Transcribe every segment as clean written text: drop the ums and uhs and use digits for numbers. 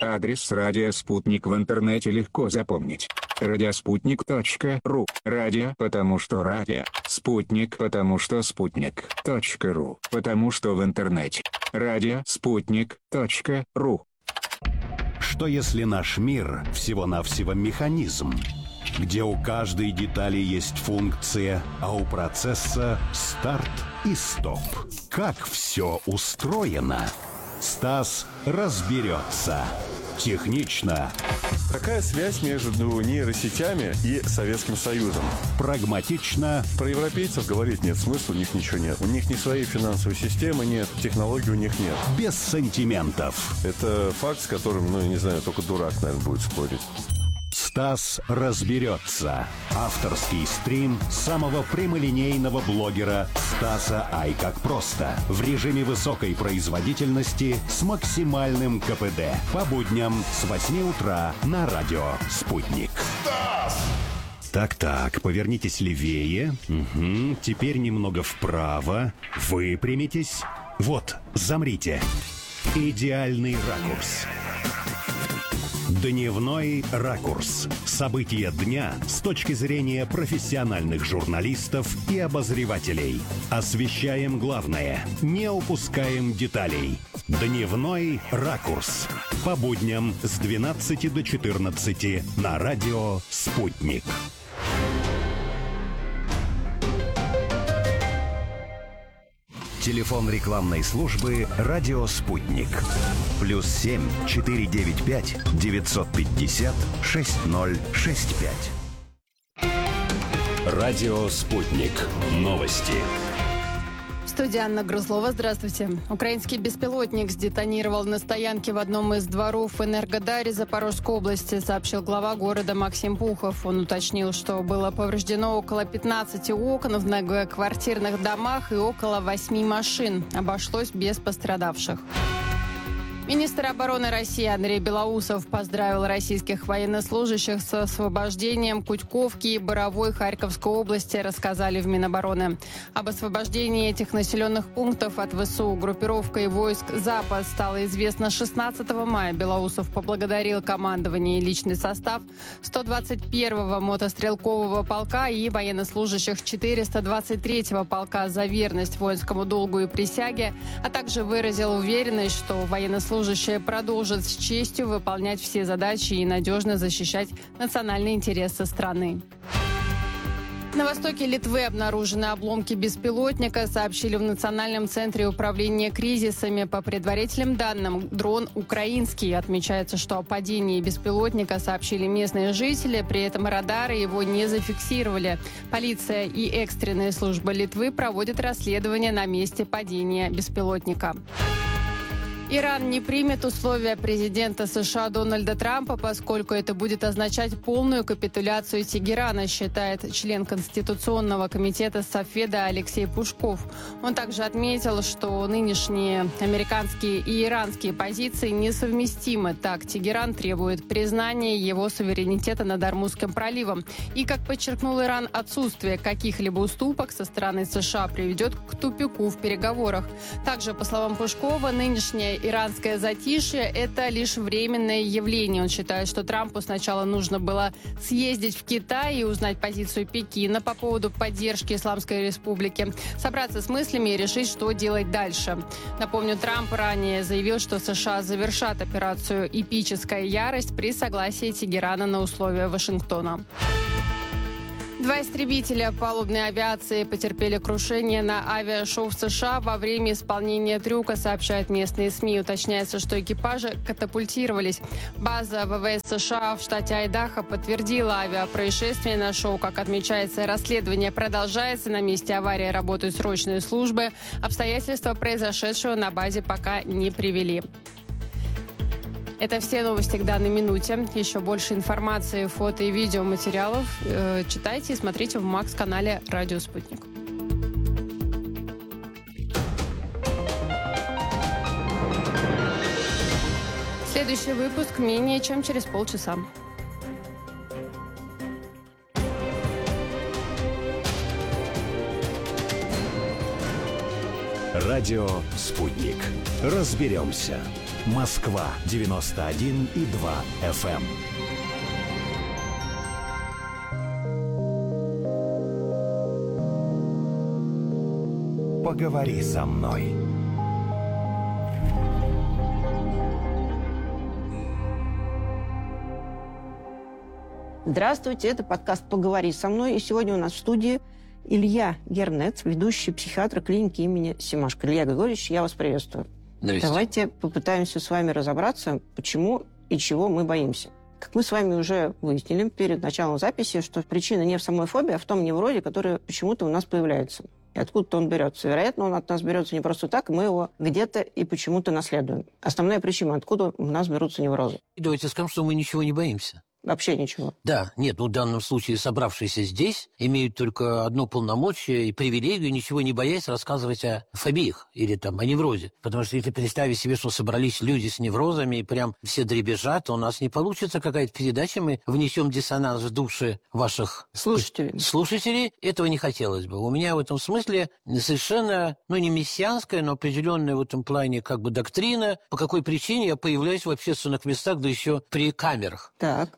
Адрес радио «Спутник» в интернете легко запомнить. Радиоспутник.ру. Радио, потому что радио. Спутник, потому что спутник.ру. Потому что в интернете. Радиоспутник.ру. Что если наш мир всего-навсего механизм, где у каждой детали есть функция, а у процесса старт и стоп? Как все устроено? Стас разберется. Технично. Какая связь между нейросетями и Советским Союзом? Прагматично. Про европейцев говорить нет смысла, у них ничего нет. У них ни своей финансовой системы нет, технологий у них нет. Без сантиментов. Это факт, с которым, я не знаю, только дурак, наверное, будет спорить. Стас разберется. Авторский стрим самого прямолинейного блогера Стаса Ай как просто. В режиме высокой производительности с максимальным КПД. По будням с 8 утра на радио «Спутник». Стас! Так, повернитесь левее. Угу. Теперь немного вправо. Выпрямитесь. Вот, замрите. Идеальный ракурс. Дневной ракурс. События дня с точки зрения профессиональных журналистов и обозревателей. Освещаем главное, не упускаем деталей. Дневной ракурс. По будням с 12 до 14 на радио «Спутник». Телефон рекламной службы «Радио Спутник». +7 495 950 6065. Радио Спутник. Новости. В студии Анна Грузлова. Здравствуйте. Украинский беспилотник сдетонировал на стоянке в одном из дворов в Энергодаре Запорожской области, сообщил глава города Максим Пухов. Он уточнил, что было повреждено около 15 окон в многоквартирных домах и около 8 машин. Обошлось без пострадавших. Министр обороны России Андрей Белоусов поздравил российских военнослужащих с освобождением Кутьковки и Боровой Харьковской области, рассказали в Минобороны. Об освобождении этих населенных пунктов от ВСУ группировкой войск «Запад» стало известно 16 мая. Белоусов поблагодарил командование и личный состав 121-го мотострелкового полка и военнослужащих 423-го полка за верность воинскому долгу и присяге, а также выразил уверенность, что военнослужащие продолжат с честью выполнять все задачи и надежно защищать национальные интересы страны. На востоке Литвы обнаружены обломки беспилотника, сообщили в Национальном центре управления кризисами. По предварительным данным, дрон украинский. Отмечается, что о падении беспилотника сообщили местные жители, при этом радары его не зафиксировали. Полиция и экстренные службы Литвы проводят расследование на месте падения беспилотника. Иран не примет условия президента США Дональда Трампа, поскольку это будет означать полную капитуляцию Тегерана, считает член Конституционного комитета Софеда Алексей Пушков. Он также отметил, что нынешние американские и иранские позиции несовместимы. Так, Тегеран требует признания его суверенитета над Ормузским проливом. И, как подчеркнул Иран, отсутствие каких-либо уступок со стороны США приведет к тупику в переговорах. Также, по словам Пушкова, нынешняя иранское затишье – это лишь временное явление. Он считает, что Трампу сначала нужно было съездить в Китай и узнать позицию Пекина по поводу поддержки Исламской Республики, собраться с мыслями и решить, что делать дальше. Напомню, Трамп ранее заявил, что США завершат операцию «Эпическая ярость» при согласии Тегерана на условия Вашингтона. 2 истребителя палубной авиации потерпели крушение на авиашоу в США во время исполнения трюка, сообщают местные СМИ. Уточняется, что экипажи катапультировались. База ВВС США в штате Айдахо подтвердила авиапроисшествие на шоу. Как отмечается, расследование продолжается. На месте аварии работают срочные службы. Обстоятельства произошедшего на базе пока не привели. Это все новости к данной минуте. Еще больше информации, фото и видеоматериалов читайте и смотрите в Макс-канале «Радио Спутник». Следующий выпуск менее чем через полчаса. Радио «Спутник». Разберемся. Москва 91,2 FM. Поговори со мной. Здравствуйте, это подкаст «Поговори со мной». И сегодня у нас в студии Илья Гернец, ведущий психиатр клиники имени Семашко. Илья Григорьевич, я вас приветствую. Давайте попытаемся с вами разобраться, почему и чего мы боимся. Как мы с вами уже выяснили перед началом записи, что причина не в самой фобии, а в том неврозе, который почему-то у нас появляется. И откуда-то он берется. Вероятно, он от нас берется не просто так, мы его где-то и почему-то наследуем. Основная причина, откуда у нас берутся неврозы. Давайте скажем, что мы ничего не боимся. Вообще ничего. Да, нет, в данном случае собравшиеся здесь имеют только одно полномочие и привилегию, ничего не боясь, рассказывать о фобиях или там о неврозе. Потому что если представить себе, что собрались люди с неврозами и прям все дребезжат, то у нас не получится какая-то передача, мы внесем диссонанс в души ваших слушателей. Этого не хотелось бы. У меня в этом смысле совершенно, не мессианская, но определенная в этом плане как бы доктрина, по какой причине я появляюсь в общественных местах, да еще при камерах. Так.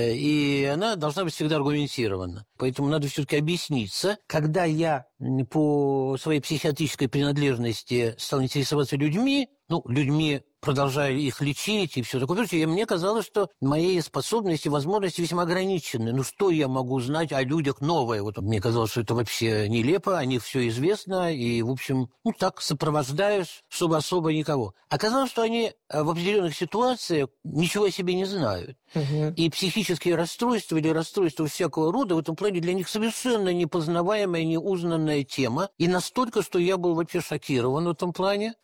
И она должна быть всегда аргументирована. Поэтому надо все-таки объясниться. Когда я по своей психиатрической принадлежности стал интересоваться людьми, продолжая их лечить и все такое прочее, и мне казалось, что мои способности, возможности весьма ограничены. Что я могу знать о людях новое? Вот мне казалось, что это вообще нелепо, о них все известно, и, в общем, так сопровождаешь, чтобы особо никого. Оказалось, что они в определенных ситуациях ничего о себе не знают. Угу. И психические расстройства или расстройства всякого рода в этом плане для них совершенно непознаваемая, неузнанная тема. И настолько, что я был вообще шокирован в этом плане.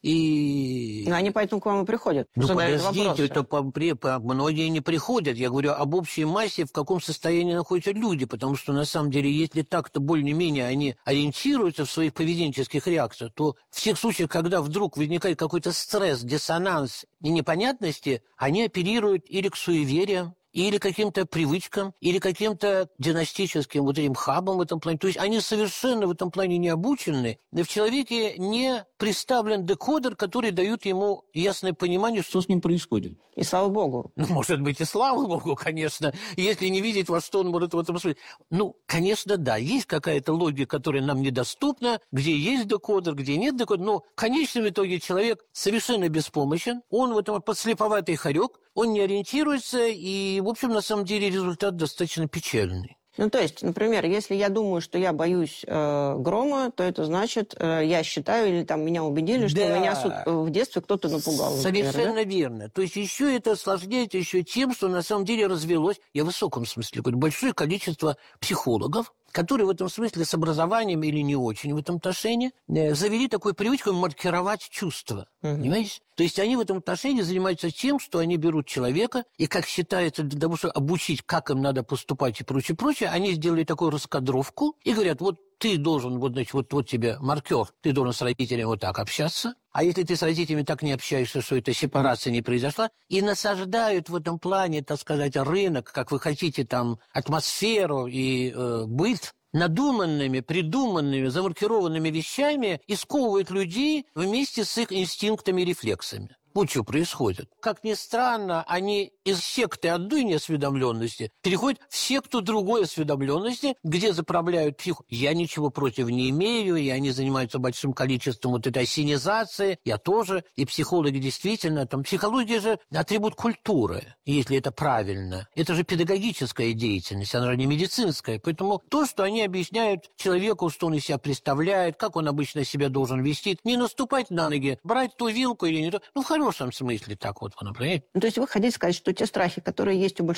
Но они поэтому к вам и приходят. Подождите, это многие не приходят. Я говорю об общей массе, в каком состоянии находятся люди. Потому что, на самом деле, если так-то более-менее они ориентируются в своих поведенческих реакциях, то в тех случаях, когда вдруг возникает какой-то стресс, диссонанс и непонятности, они апеллируют или к суевериям, или каким-то привычкам, или каким-то династическим этим хабам в этом плане. То есть они совершенно в этом плане не обучены. В человеке не представлен декодер, который дает ему ясное понимание, что с ним происходит. И слава богу. Может быть, и слава богу, конечно, если не видеть, во что он может в этом смысле. Конечно, да, есть какая-то логика, которая нам недоступна, где есть декодер, где нет декодера, но в конечном итоге человек совершенно беспомощен, он в этом подслеповатый хорек, он не ориентируется, и, в общем, на самом деле результат достаточно печальный. То есть, например, если я думаю, что я боюсь грома, то это значит, я считаю, или там меня убедили, что меня в детстве кто-то напугал. Совершенно верно. То есть еще это осложняется еще тем, что на самом деле развелось, я в высоком смысле говорю, большое количество психологов, которые в этом смысле с образованием или не очень в этом отношении завели такую привычку маркировать чувства. Понимаете? То есть они в этом отношении занимаются тем, что они берут человека, и, как считается, для того, чтобы обучить, как им надо поступать и прочее, они сделали такую раскадровку и говорят, ты должен, вот тебе маркер, ты должен с родителями вот так общаться, а если ты с родителями так не общаешься, что эта сепарация не произошла, и насаждают в этом плане, так сказать, рынок, как вы хотите, там, атмосферу и быт, надуманными, придуманными, замаркированными вещами и сковывают людей вместе с их инстинктами и рефлексами. Вот что происходит. Как ни странно, они из секты одной неосведомленности переходят в секту другой осведомленности, где заправляют психику. Я ничего против не имею, и они занимаются большим количеством этой осенизации. Я тоже. И психологи действительно, психология же атрибут культуры, если это правильно. Это же педагогическая деятельность, она же не медицинская. Поэтому то, что они объясняют человеку, что он из себя представляет, как он обычно себя должен вести, не наступать на ноги, брать ту вилку или не то. В хорошем смысле так вот, понимаете? То есть вы хотите сказать, что те страхи, которые есть у большинства